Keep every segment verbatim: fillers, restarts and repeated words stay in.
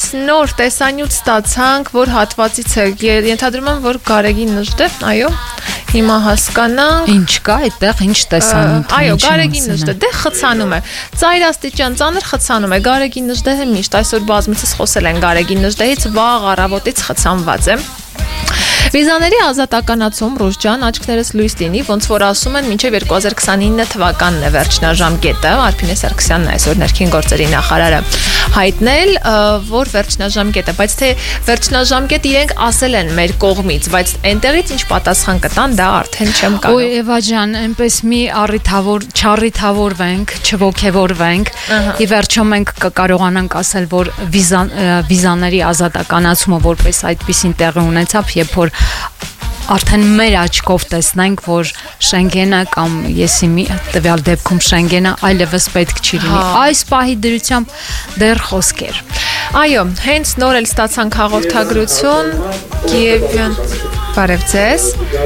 նոր տեսանյութ ստացանք, որ հատվածից է, ենթադրում եմ, որ Գարեգին Նժդե, այո, հիմա հասկանանք։ Ինչ կա այդտեղ, ինչ տեսանյութ։ Այո, Գարեգին Նժդե, դե խցանում է։ Ծայրաստիճան ծանր խցանում է։ Գարեգին Նժդեհը միշտ այսօր բազմիցս խոսել են Գարեգին Նժդեից, վաղ առավոտից խցանված է։ Վիզաների ազատականացում Ռուժ ջան, աչքներս լույս լինի, ոնց որ ասում են, մինչև երկու հազար քսանինը թվականն է վերջնաժամկետը, Արփինե Սարգսյանն այսօր ներքին գործերի նախարարը հայտնել, որ վերջնաժամկետ է, բայց թե վերջնաժամկետ իրենք ասել են մեր կողմից, բայց այնտեղից ինչ պատասխան կտան, դա արդեն չեմ կարող։ Ոյ Էվա ջան, այնպես մի առիթավոր, չառիթավորվենք, չոգևորվենք, ի վերջո մենք կկարողանանք ասել, որ վիզաների ազատականացումը որպես այդպիսին տեղի ունեցավ, երբ որ արդեն մեր աչքով տեսնենք, որ Շենգենը կամ եսի մի տվյալ դեպքում Շենգենը այլևս պետք չի լինի։ Այս պահի դրությամբ դեռ խոսքեր։ Այո, հենց նոր էլ ստացանք հաղորդագրություն Կիևյան բարև ձեզ։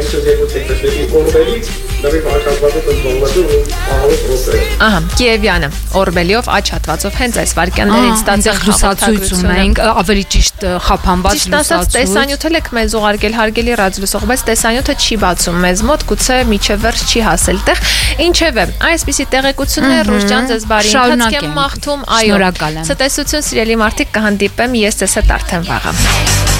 Ահա, Կիևյանը Օրբելիով աչ հատվածով հենց այս վարքյաններին ստացանք հաղորդագրություն ունենք, ավելի ճիշտ խափանված լուսացույց։ Ճիշտ ասած, տեսանյութը եք մեզ ուղարկել հարգելի ռադիոլսող, բայց տեսանյութը չի բացում մեզ մոտ, գուցե միջև վերջ չի հասել տեղ։ Ինչևէ, այսպիսի տեղեկություններ Ռուժ ջան, ձեզ բարի ընթացք եմ մաղթում, այո։ Ցտեսություն, սիրելի մարդիկ, կհանդիպեմ ես ձեզ հետ արդեն վաղը։